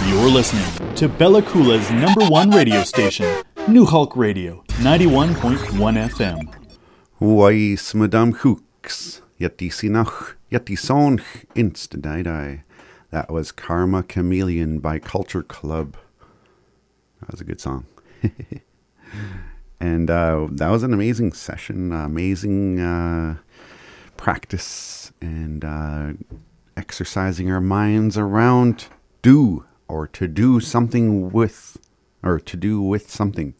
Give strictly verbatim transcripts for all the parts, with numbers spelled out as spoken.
You're listening to Bella Coola's number one radio station, New Hulk Radio, ninety-one point one F M. Wais Madame Hooks, Yeti Sinach, Yeti Sonch, Insta That was Karma Chameleon by Culture Club. That was a good song. And uh, that was an amazing session, amazing uh, practice, and uh, exercising our minds around do, or to do something with, or to do with something.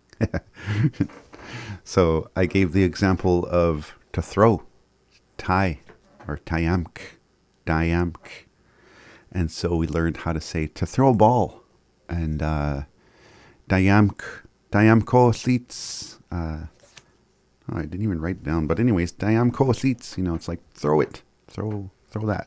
So I gave the example of to throw, tie, or tayamk, diamk. And so we learned how to say to throw a ball. And uh, dayamk, dayamko slits. Uh, oh, I didn't even write it down. But anyways, dayamko slits. You know, it's like throw it, throw, throw that.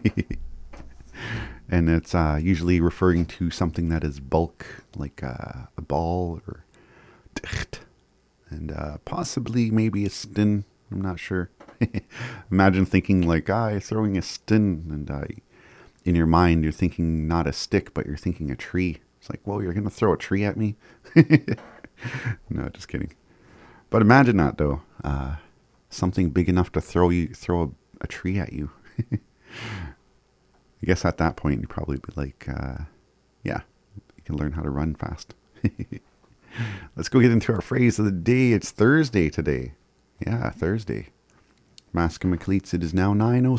And it's uh, usually referring to something that is bulk, like uh, a ball or ticht. And uh, possibly maybe a stin. I'm not sure. Imagine thinking like, ah, you're throwing a stin. And uh, in your mind, you're thinking not a stick, but you're thinking a tree. It's like, whoa, you're going to throw a tree at me? No, just kidding. But imagine that, though. Uh, something big enough to throw you, throw a, a tree at you. I guess at that point, you'd probably be like, uh, yeah, you can learn how to run fast. Let's go get into our phrase of the day. It's Thursday today. Yeah, Thursday. Maska McLeets, it is now nine oh